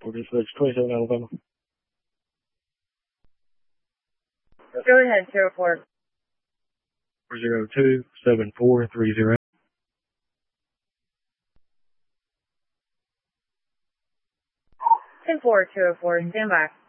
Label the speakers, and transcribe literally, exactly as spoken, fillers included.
Speaker 1: for dispatch twenty-seven Alabama.
Speaker 2: Go ahead, two oh four.
Speaker 1: four zero two, seven four three zero.
Speaker 2: ten four, two oh four, stand by.